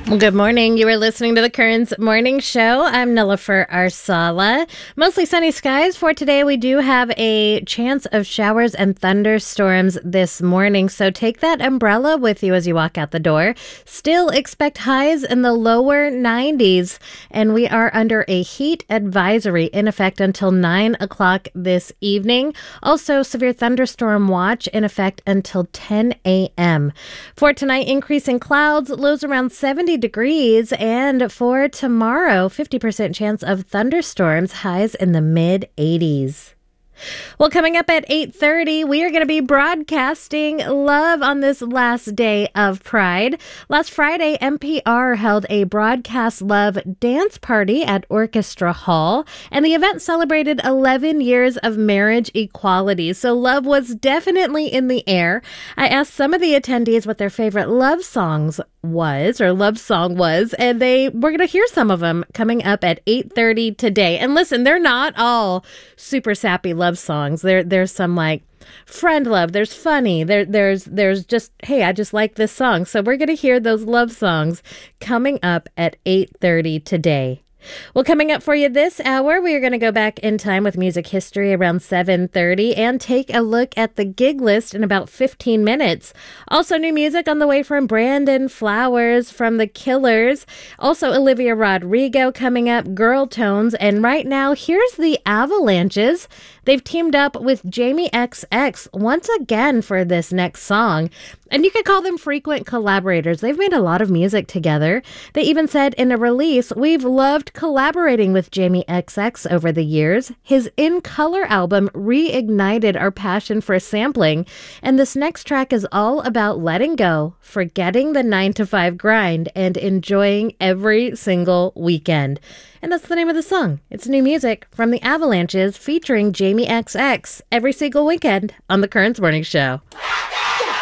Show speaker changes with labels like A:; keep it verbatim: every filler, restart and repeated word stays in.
A: Well, good morning. You are listening to the Currents Morning Show. I'm Nilofer Arsala. Mostly sunny skies for today. We do have a chance of showers and thunderstorms this morning, so take that umbrella with you as you walk out the door. Still expect highs in the lower nineties, and we are under a heat advisory in effect until nine o'clock this evening. Also, severe thunderstorm watch in effect until ten a.m. For tonight, increasing clouds, lows around seventy degrees, and for tomorrow, fifty percent chance of thunderstorms, highs in the mid eighties. Well, coming up at eight thirty, we are going to be broadcasting love on this last day of Pride. Last Friday, N P R held a Broadcast Love dance party at Orchestra Hall, and the event celebrated eleven years of marriage equality. So love was definitely in the air. I asked some of the attendees what their favorite love songs was, or love song was, and they we're going to hear some of them coming up at eight thirty today. And listen, they're not all super sappy love songs. There, there's some like friend love. There's funny. There, there's, there's just, hey, I just like this song. So we're going to hear those love songs coming up at eight thirty today. Well, coming up for you this hour, we are going to go back in time with music history around seven thirty and take a look at the gig list in about fifteen minutes. Also, new music on the way from Brandon Flowers from The Killers. Also, Olivia Rodrigo coming up, Girl Tones. And right now, here's the Avalanches. They've teamed up with Jamie X X once again for this next song. And you could call them frequent collaborators. They've made a lot of music together. They even said in a release, "We've loved collaborating with Jamie X X over the years. His In Color album reignited our passion for sampling. And this next track is all about letting go, forgetting the nine to five grind, and enjoying every single weekend." And that's the name of the song. It's new music from the Avalanches featuring Jamie X X every single weekend on the Currents Morning Show.